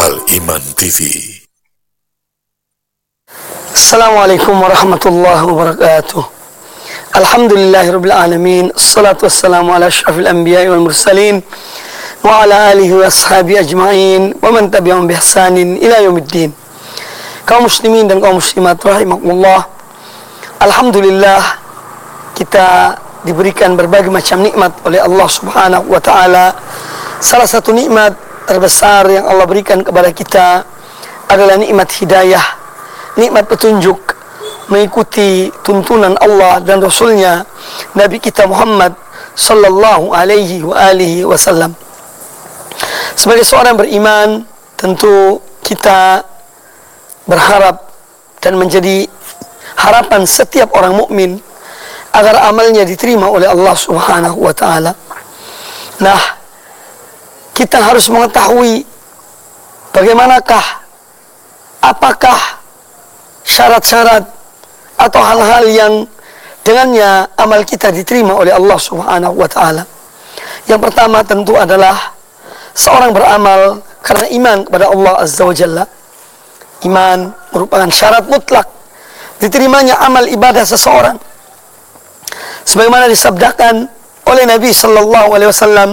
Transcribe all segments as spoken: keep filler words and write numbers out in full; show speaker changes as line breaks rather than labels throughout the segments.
Al-Iman T V.
Assalamualaikum warahmatullahi wabarakatuh. Alhamdulillahirabbil alamin. Assalatu wassalamu ala asyrafil anbiya'i wal mursalin wa ala alihi wa ashabi ajma'in wa man tabi'ahum bi ihsanin ila yaumiddin. Kaum muslimin dan kaum muslimat rahimakumullah. Alhamdulillah kita diberikan berbagai macam nikmat oleh Allah Subhanahu wa taala. Salah satu nikmat terbesar yang Allah berikan kepada kita adalah nikmat hidayah, nikmat petunjuk, mengikuti tuntunan Allah dan Rasulnya Nabi kita Muhammad sallallahu alaihi wa alihi wasallam. Sebagai seorang beriman, tentu kita berharap dan menjadi harapan setiap orang mukmin agar amalnya diterima oleh Allah Subhanahu wa taala. Nah, kita harus mengetahui bagaimanakah, apakah syarat-syarat atau hal-hal yang dengannya amal kita diterima oleh Allah Subhanahu wa taala. Yang pertama tentu adalah seorang beramal karena iman kepada Allah Azza wa Jalla. Iman merupakan syarat mutlak diterimanya amal ibadah seseorang. Sebagaimana disabdakan oleh Nabi sallallahu alaihi wasallam,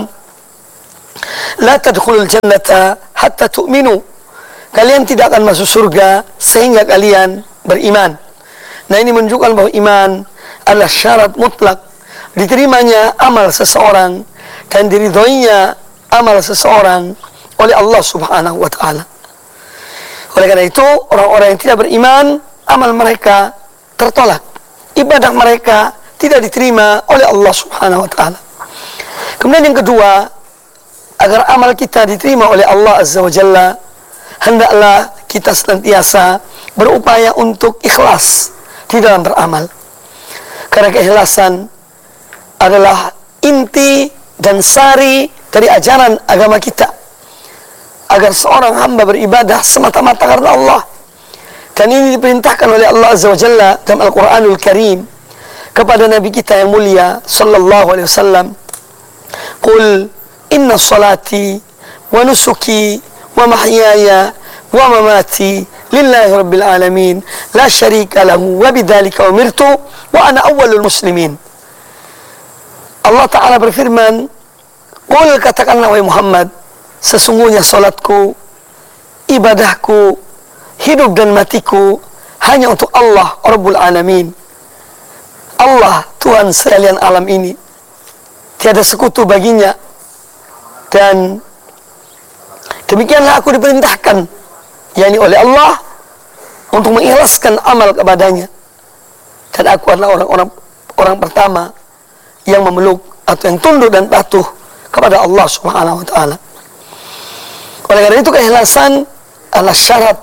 "La tadkhulul jannata hatta tu'minu." Kalian tidak akan masuk surga sehingga kalian beriman. Nah, ini menunjukkan bahwa iman adalah syarat mutlak diterimanya amal seseorang dan diridhoinya amal seseorang oleh Allah Subhanahu wa taala. Oleh karena itu, orang-orang yang tidak beriman, amal mereka tertolak. Ibadah mereka tidak diterima oleh Allah Subhanahu wa taala. Kemudian yang kedua, agar amal kita diterima oleh Allah Azza wa Jalla, hendaklah kita senantiasa berupaya untuk ikhlas di dalam beramal. Karena keikhlasan adalah inti dan sari dari ajaran agama kita, agar seorang hamba beribadah semata-mata karena Allah. Dan ini diperintahkan oleh Allah Azza wa Jalla dalam Al-Quranul Karim kepada Nabi kita yang mulia sallallahu alaihi wasallam. Qul inna salati wa nusuki wa mahyaya wa mamati lillahi rabbil alamin la syarika lahu wa bidzalika umirtu wa ana awwalul muslimin. Allah Ta'ala berfirman, qul, katakanlah wahai Muhammad, sesungguhnya salatku, ibadahku, hidup dan matiku hanya untuk Allah Rabbul Alamin. Allah Tuhan sekalian alam ini, tiada sekutu baginya. Dan demikianlah aku diperintahkan, yakni oleh Allah, untuk mengikhlaskan amal kepadanya. Dan aku adalah orang-orang orang pertama yang memeluk atau yang tunduk dan patuh kepada Allah Subhanahu wa taala. Oleh karena itu, keikhlasan adalah syarat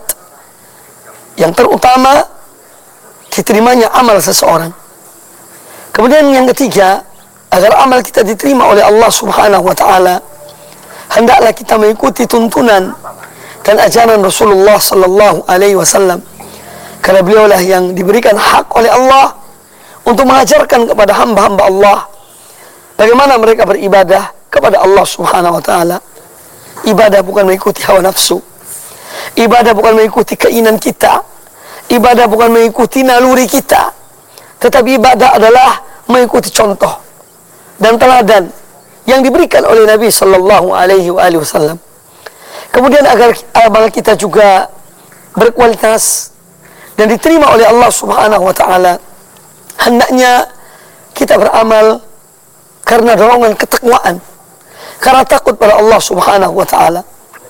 yang terutama diterimanya amal seseorang. Kemudian yang ketiga, agar amal kita diterima oleh Allah Subhanahu wa taala, hendaklah kita mengikuti tuntunan dan ajaran Rasulullah sallallahu alaihi wasallam. Karena beliaulah yang diberikan hak oleh Allah untuk mengajarkan kepada hamba-hamba Allah bagaimana mereka beribadah kepada Allah Subhanahu wa taala. Ibadah bukan mengikuti hawa nafsu. Ibadah bukan mengikuti keinginan kita. Ibadah bukan mengikuti naluri kita. Tetapi ibadah adalah mengikuti contoh dan teladan yang diberikan oleh Nabi sallallahu alaihi wasallam. Kemudian agar amal kita juga berkualitas dan diterima oleh Allah Subhanahu wa taala, hendaknya kita beramal karena dorongan ketakwaan, karena takut pada Allah Subhanahu wa taala.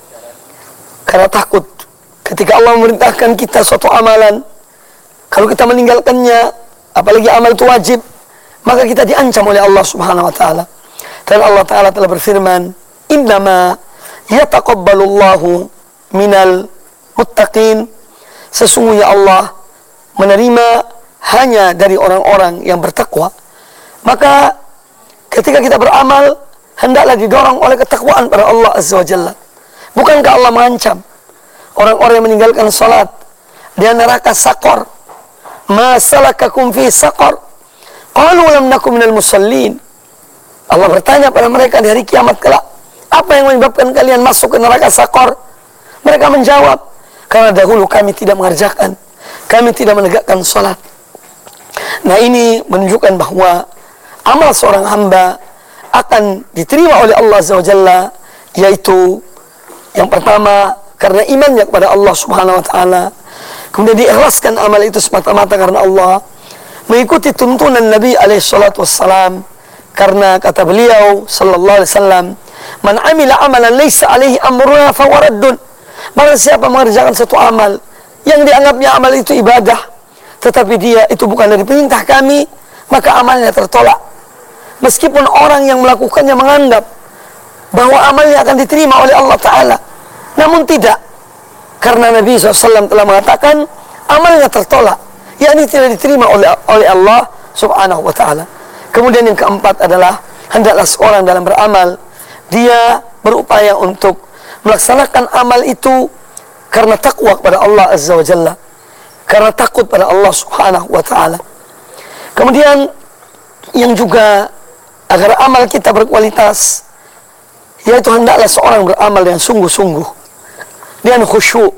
Karena takut ketika Allah memerintahkan kita suatu amalan, kalau kita meninggalkannya, apalagi amal itu wajib, maka kita diancam oleh Allah Subhanahu wa taala. Dan Allah Ta'ala telah berfirman, innama yataqabbalullahu minal muttaqin. Sesungguhnya Allah menerima hanya dari orang-orang yang bertakwa. Maka ketika kita beramal, hendaklah didorong oleh ketakwaan pada Allah Azza wa Jalla. Bukankah Allah mengancam orang-orang yang meninggalkan salat di neraka Saqar? Ma salakakum fi Saqar? Qalu lam nakum minal musallin. Allah bertanya pada mereka di hari kiamat kelak, apa yang menyebabkan kalian masuk ke neraka Saqar? Mereka menjawab, karena dahulu kami tidak mengerjakan, kami tidak menegakkan salat. Nah, ini menunjukkan bahwa amal seorang hamba akan diterima oleh Allah Azza wa Jalla, yaitu yang pertama karena imannya kepada Allah Subhanahu wa taala, kemudian diikhlaskan amal itu semata-mata karena Allah, mengikuti tuntunan Nabi alaihi salatu wassalam, karena kata beliau sallallahu alaihi wasallam, man amila amalan laisa alaihi amruna fa waraddun. Barang siapa mengerjakan satu amal yang dianggapnya amal itu ibadah, tetapi dia itu bukan dari perintah kami, maka amalnya tertolak. Meskipun orang yang melakukannya menganggap bahwa amalnya akan diterima oleh Allah Ta'ala, namun tidak, karena Nabi shallallahu alaihi wasallam telah mengatakan amalnya tertolak, yakni tidak diterima oleh oleh Allah Subhanahu wa Ta'ala. Kemudian yang keempat adalah hendaklah seorang dalam beramal dia berupaya untuk melaksanakan amal itu karena takwa kepada Allah Azza wa Jalla, karena takut pada Allah Subhanahu wa Ta'ala. Kemudian yang juga agar amal kita berkualitas, yaitu hendaklah seorang beramal dengan sungguh-sungguh, dengan khusyuk,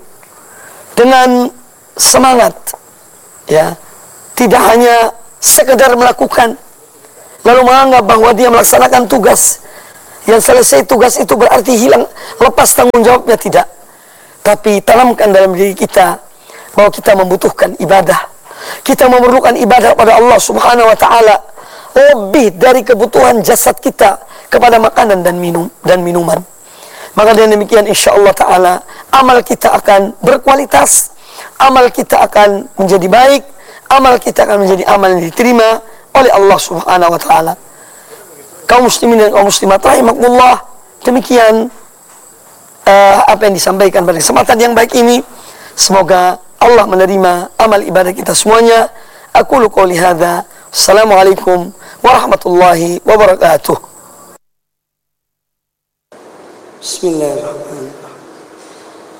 dengan semangat, ya, tidak hanya sekedar melakukan lalu menganggap bahwa dia melaksanakan tugas, yang selesai tugas itu berarti hilang, lepas tanggung jawabnya, tidak. Tapi tanamkan dalam diri kita bahwa kita membutuhkan ibadah, kita memerlukan ibadah pada Allah Subhanahu wa Ta'ala lebih dari kebutuhan jasad kita kepada makanan dan minum dan minuman. Maka dengan demikian insyaallah taala amal kita akan berkualitas, amal kita akan menjadi baik, amal kita akan menjadi amal yang diterima oleh Allah Subhanahu wa Ta'ala. Kaum muslimin dan kaum muslimat rahimakumullah, demikian uh, apa yang disampaikan pada kesempatan yang baik ini. Semoga Allah menerima amal ibadah kita semuanya. Aqulu qouli hadza. Assalamualaikum warahmatullahi wabarakatuh. Bismillahirrahmanirrahim.